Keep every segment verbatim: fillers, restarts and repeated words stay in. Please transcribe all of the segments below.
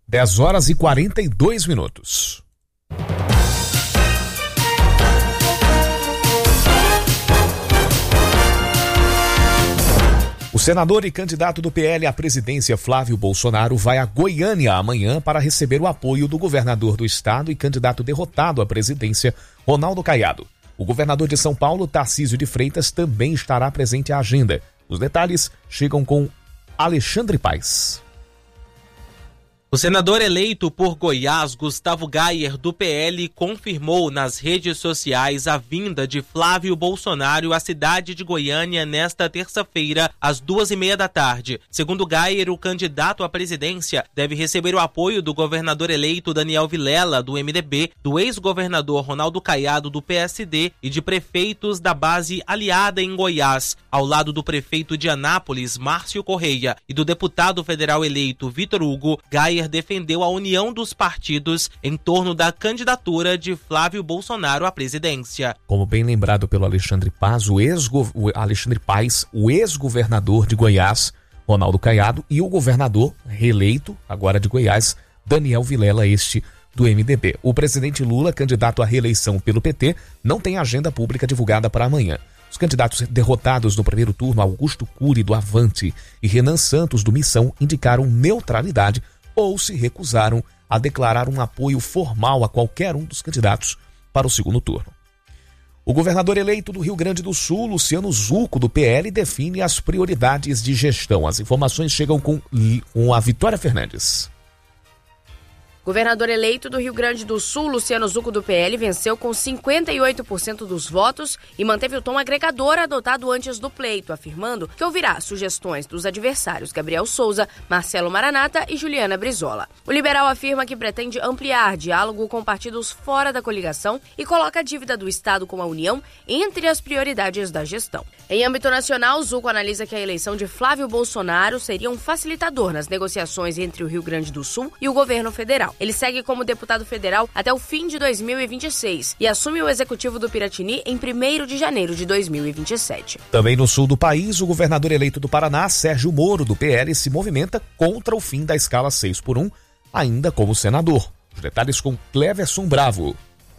dez horas e quarenta e dois minutos. O senador e candidato do P L à presidência Flávio Bolsonaro vai a Goiânia amanhã para receber o apoio do governador do estado e candidato derrotado à presidência, Ronaldo Caiado. O governador de São Paulo, Tarcísio de Freitas, também estará presente à agenda. Os detalhes chegam com Alexandre Paes. O senador eleito por Goiás, Gustavo Gayer, do P L, confirmou nas redes sociais a vinda de Flávio Bolsonaro à cidade de Goiânia nesta terça-feira, às duas e meia da tarde. Segundo Gayer, o candidato à presidência deve receber o apoio do governador eleito Daniel Vilela, do M D B, do ex-governador Ronaldo Caiado, do P S D, e de prefeitos da base aliada em Goiás, ao lado do prefeito de Anápolis, Márcio Correia, e do deputado federal eleito Vitor Hugo. Gayer defendeu a união dos partidos em torno da candidatura de Flávio Bolsonaro à presidência. Como bem lembrado pelo Alexandre Paes, o, ex o Alexandre Paes, o ex-governador de Goiás, Ronaldo Caiado, e o governador reeleito, agora de Goiás, Daniel Vilela, este do M D B. O presidente Lula, candidato à reeleição pelo P T, não tem agenda pública divulgada para amanhã. Os candidatos derrotados no primeiro turno, Augusto Cury, do Avante, e Renan Santos, do Missão, indicaram neutralidade ou se recusaram a declarar um apoio formal a qualquer um dos candidatos para o segundo turno. O governador eleito do Rio Grande do Sul, Luciano Zucco, do P L, define as prioridades de gestão. As informações chegam com, com a Vitória Fernandes. Governador eleito do Rio Grande do Sul, Luciano Zucco, do P L, venceu com cinquenta e oito por cento dos votos e manteve o tom agregador adotado antes do pleito, afirmando que ouvirá sugestões dos adversários Gabriel Souza, Marcelo Maranata e Juliana Brizola. O liberal afirma que pretende ampliar diálogo com partidos fora da coligação e coloca a dívida do Estado com a União entre as prioridades da gestão. Em âmbito nacional, Zucco analisa que a eleição de Flávio Bolsonaro seria um facilitador nas negociações entre o Rio Grande do Sul e o governo federal. Ele segue como deputado federal até o fim de dois mil e vinte e seis e assume o executivo do Piratini em primeiro de janeiro de dois mil e vinte e sete. Também no sul do país, o governador eleito do Paraná, Sérgio Moro, do P L, se movimenta contra o fim da escala seis por um, ainda como senador. Os detalhes com Cleverson Bravo.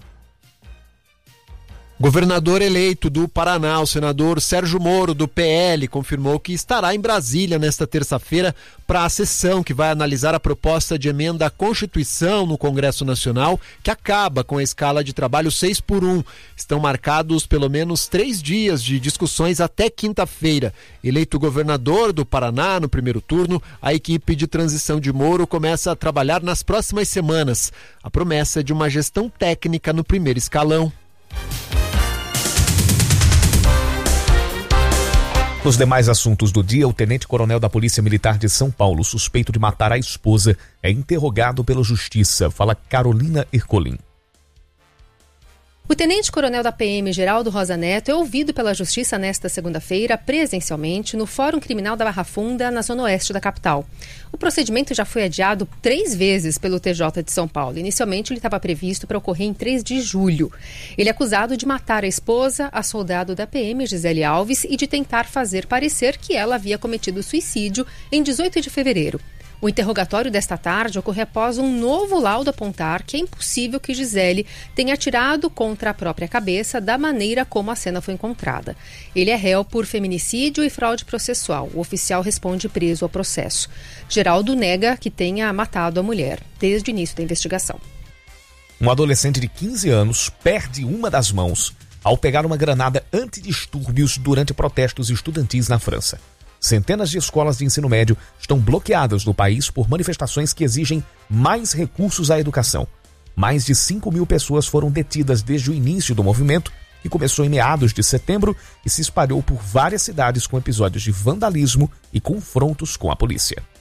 Governador eleito do Paraná, o senador Sérgio Moro, do P L, confirmou que estará em Brasília nesta terça-feira para a sessão que vai analisar a proposta de emenda à Constituição no Congresso Nacional, que acaba com a escala de trabalho seis por um. Estão marcados pelo menos três dias de discussões até quinta-feira. Eleito governador do Paraná no primeiro turno, a equipe de transição de Moro começa a trabalhar nas próximas semanas. A promessa é de uma gestão técnica no primeiro escalão. Nos demais assuntos do dia, o tenente-coronel da Polícia Militar de São Paulo, suspeito de matar a esposa, é interrogado pela Justiça. Fala Carolina Ercolim. O tenente-coronel da P M, Geraldo Rosa Neto, é ouvido pela Justiça nesta segunda-feira, presencialmente, no Fórum Criminal da Barra Funda, na zona oeste da capital. O procedimento já foi adiado três vezes pelo T J de São Paulo. Inicialmente, ele estava previsto para ocorrer em três de julho. Ele é acusado de matar a esposa, a soldado da P M, Gisele Alves, e de tentar fazer parecer que ela havia cometido suicídio em dezoito de fevereiro. O interrogatório desta tarde ocorre após um novo laudo apontar que é impossível que Gisele tenha atirado contra a própria cabeça da maneira como a cena foi encontrada. Ele é réu por feminicídio e fraude processual. O oficial responde preso ao processo. Geraldo nega que tenha matado a mulher desde o início da investigação. Um adolescente de quinze anos perde uma das mãos ao pegar uma granada antidistúrbios durante protestos estudantis na França. Centenas de escolas de ensino médio estão bloqueadas no país por manifestações que exigem mais recursos à educação. Mais de cinco mil pessoas foram detidas desde o início do movimento, que começou em meados de setembro e se espalhou por várias cidades com episódios de vandalismo e confrontos com a polícia.